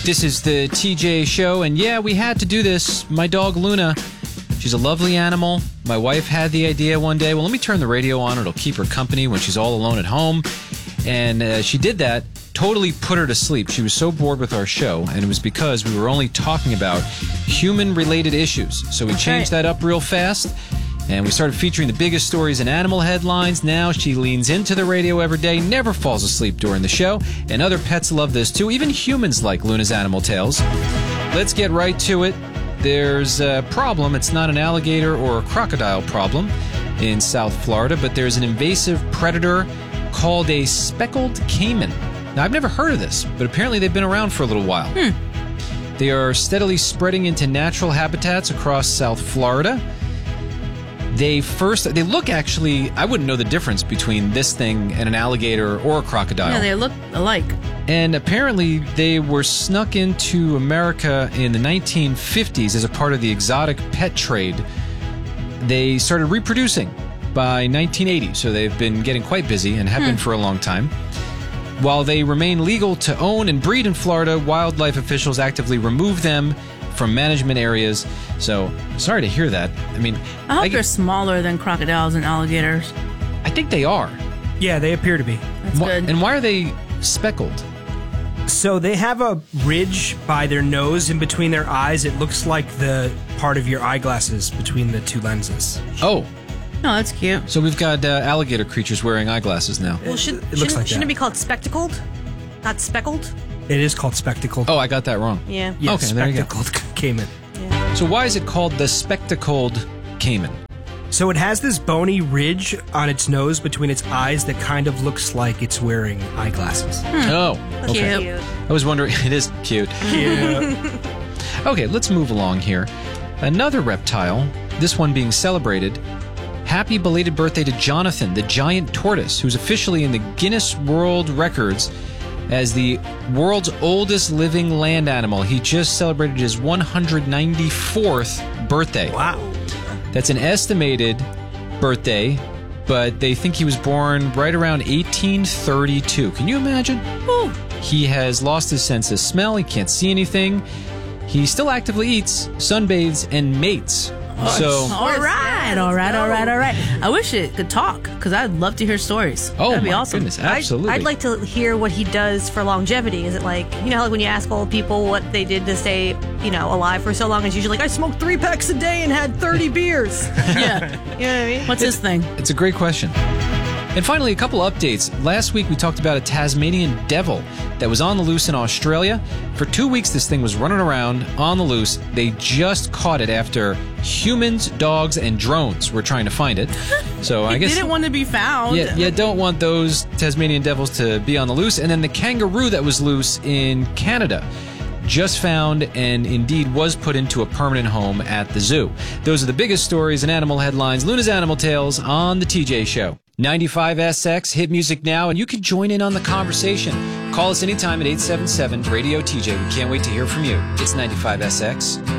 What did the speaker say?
This is the TJ Show, and yeah, we had to do this. My dog Luna, she's a lovely animal. My wife had the idea one day, well, let me turn the radio on. It'll keep her company when she's all alone at home. And she did that, totally put her to sleep. She was so bored with our show, and it was because we were only talking about human-related issues. So we changed that up real fast, and we started featuring the biggest stories in animal headlines. Now she leans into the radio every day, never falls asleep during the show, and other pets love this too. Even humans like Luna's Animal Tales. Let's get right to it. There's a problem. It's not an alligator or a crocodile problem in South Florida, but there's an invasive predator called a speckled caiman. Now, I've never heard of this, but apparently they've been around for a little while. They are steadily spreading into natural habitats across South Florida. They look actually, I wouldn't know the difference between this thing and an alligator or a crocodile. Yeah, they look alike. And apparently they were snuck into America in the 1950s as a part of the exotic pet trade. They started reproducing by 1980, so they've been getting quite busy and have been for a long time. While they remain legal to own and breed in Florida, wildlife officials actively remove them from management areas. So, sorry to hear that. I mean, I hope they're smaller than crocodiles and alligators. I think they are. Yeah, they appear to be. That's good. And why are they speckled? So they have a ridge by their nose in between their eyes. It looks like the part of your eyeglasses between the two lenses. Oh. Oh, that's cute. So we've got alligator creatures wearing eyeglasses now. Well, looks like shouldn't that. it be called spectacled? Not speckled? It is called spectacled. Oh, I got that wrong. Yeah. Yeah, okay, there you go. spectacled caiman. So why is it called the spectacled caiman? So it has this bony ridge on its nose between its eyes that kind of looks like it's wearing eyeglasses. Oh, okay. Cute. I was wondering, it is cute. Yeah. Okay, let's move along here. Another reptile, this one being celebrated. Happy belated birthday to Jonathan, the giant tortoise, who's officially in the Guinness World Records as the world's oldest living land animal. He just celebrated his 194th birthday. Wow. That's an estimated birthday, but they think he was born right around 1832. Can you imagine? Ooh. He has lost his sense of smell. He can't see anything. He still actively eats, sunbathes, and mates. So, All right. I wish it could talk, because I'd love to hear stories. oh That'd be my awesome. goodness, absolutely. I'd like to hear what he does for longevity. Is it like, you know, like when you ask old people what they did to stay, you know, alive for so long, it's usually like, I smoked 3 packs a day and had 30 beers. Yeah. You know what I mean? What's his thing? It's a great question. And finally, a couple updates. Last week, we talked about a Tasmanian devil that was on the loose in Australia. For 2 weeks, this thing was running around on the loose. They just caught it after humans, dogs, and drones were trying to find it. So I guess Didn't want to be found. you don't want those Tasmanian devils to be on the loose. And then the kangaroo that was loose in Canada, just found and indeed was put into a permanent home at the zoo. Those are the biggest stories and animal headlines. Luna's Animal Tales on the TJ Show. 95SX, hit music now, and you can join in on the conversation. Call us anytime at 877-RADIO-TJ. We can't wait to hear from you. It's 95SX.